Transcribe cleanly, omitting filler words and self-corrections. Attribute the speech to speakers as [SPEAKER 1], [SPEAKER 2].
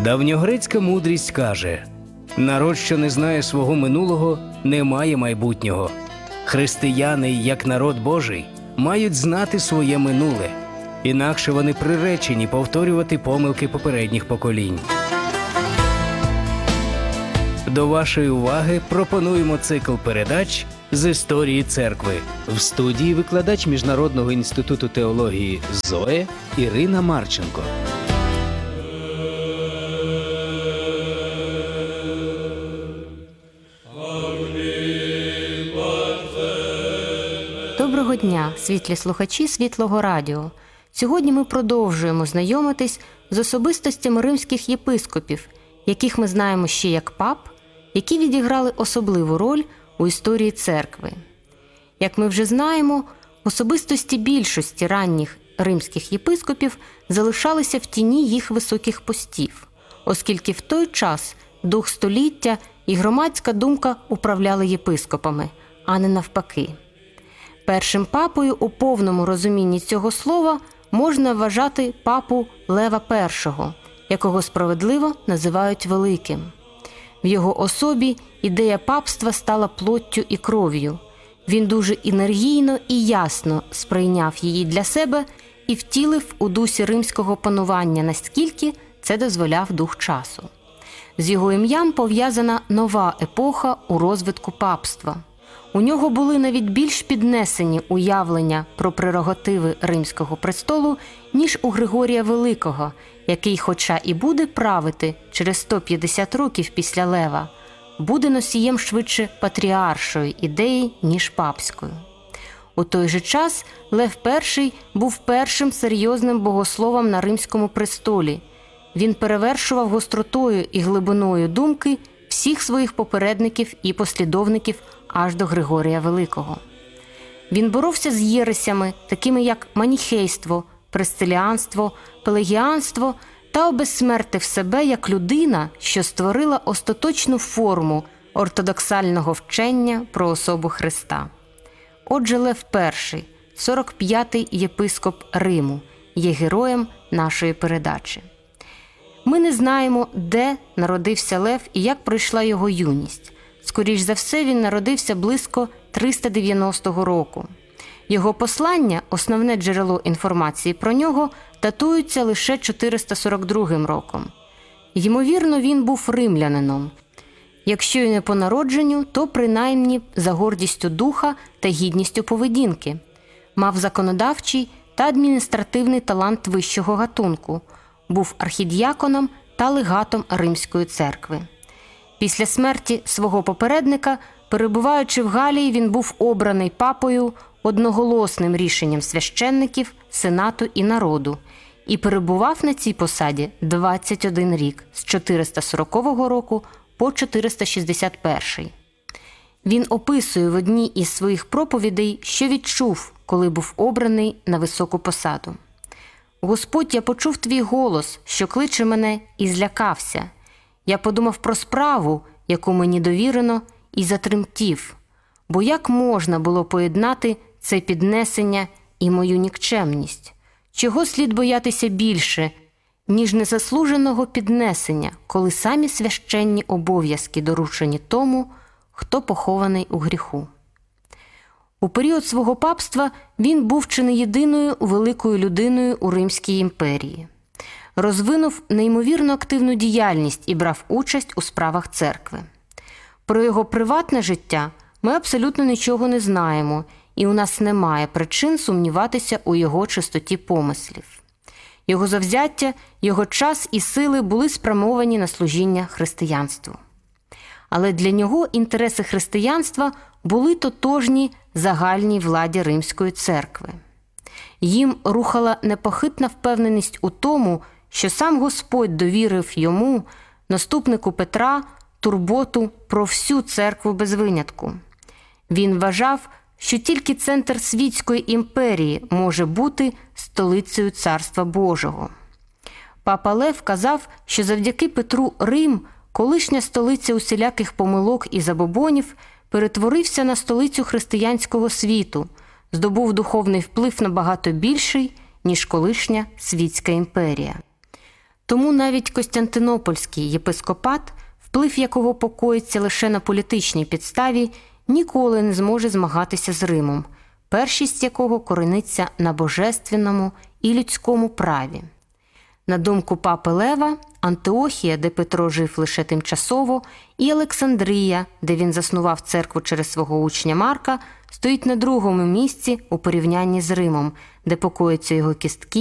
[SPEAKER 1] Давньогрецька мудрість каже: народ, що не знає свого минулого, не має майбутнього. Християни, як народ Божий, мають знати своє минуле, інакше вони приречені повторювати помилки попередніх поколінь. До вашої уваги пропонуємо цикл передач з історії церкви. В студії викладач Міжнародного інституту теології ЗОЕ Ірина Марченко.
[SPEAKER 2] Доброго дня, світлі слухачі Світлого Радіо. Сьогодні ми продовжуємо знайомитись з особистостями римських єпископів, яких ми знаємо ще як пап, які відіграли особливу роль у історії церкви. Як ми вже знаємо, особистості більшості ранніх римських єпископів залишалися в тіні їх високих постів, оскільки в той час дух століття і громадська думка управляли єпископами, а не навпаки. Першим папою у повному розумінні цього слова можна вважати папу Лева І, якого справедливо називають Великим. В його особі ідея папства стала плоттю і кров'ю. Він дуже енергійно і ясно сприйняв її для себе і втілив у дусі римського панування, наскільки це дозволяв дух часу. З його ім'ям пов'язана нова епоха у розвитку папства. У нього були навіть більш піднесені уявлення про прерогативи Римського престолу, ніж у Григорія Великого, який, хоча і буде правити через 150 років після Лева, буде носієм швидше патріаршої ідеї, ніж папської. У той же час Лев І був першим серйозним богословом на Римському престолі. Він перевершував гостротою і глибиною думки всіх своїх попередників і послідовників аж до Григорія Великого. Він боровся з єресями, такими як маніхейство, пресциліанство, пелагіанство, та обезсмертив себе як людина, що створила остаточну форму ортодоксального вчення про особу Христа. Отже, Лев І, 45-й єпископ Риму, є героєм нашої передачі. Ми не знаємо, де народився Лев і як пройшла його юність. Скоріш за все, він народився близько 390 року. Його послання, основне джерело інформації про нього, датуються лише 442 роком. Ймовірно, він був римлянином. Якщо й не по народженню, то принаймні за гордістю духа та гідністю поведінки. Мав законодавчий та адміністративний талант вищого гатунку. Був архідіаконом та легатом Римської церкви. Після смерті свого попередника, перебуваючи в Галії, він був обраний папою одноголосним рішенням священників, сенату і народу і перебував на цій посаді 21 рік з 440 року по 461. Він описує в одній із своїх проповідей, що відчув, коли був обраний на високу посаду. «Господь, я почув твій голос, що кличе мене, і злякався. Я подумав про справу, яку мені довірено, і затремтів. Бо як можна було поєднати це піднесення і мою нікчемність? Чого слід боятися більше, ніж незаслуженого піднесення, коли самі священні обов'язки доручені тому, хто похований у гріху?» У період свого папства він був чи не єдиною великою людиною у Римській імперії. Розвинув неймовірно активну діяльність і брав участь у справах церкви. Про його приватне життя ми абсолютно нічого не знаємо, і у нас немає причин сумніватися у його чистоті помислів. Його завзяття, його час і сили були спрямовані на служіння християнству. Але для нього інтереси християнства були тотожні загальній владі Римської церкви. Їм рухала непохитна впевненість у тому, що сам Господь довірив йому, наступнику Петра, турботу про всю церкву без винятку. Він вважав, що тільки центр світської імперії може бути столицею Царства Божого. Папа Лев казав, що завдяки Петру Рим, колишня столиця усіляких помилок і забобонів, перетворився на столицю християнського світу, здобув духовний вплив набагато більший, ніж колишня світська імперія. Тому навіть Костянтинопольський єпископат, вплив якого покоїться лише на політичній підставі, ніколи не зможе змагатися з Римом, першість якого корениться на божественному і людському праві. На думку папи Лева, Антиохія, де Петро жив лише тимчасово, і Олександрія, де він заснував церкву через свого учня Марка, стоїть на другому місці у порівнянні з Римом, де покоїться його кістки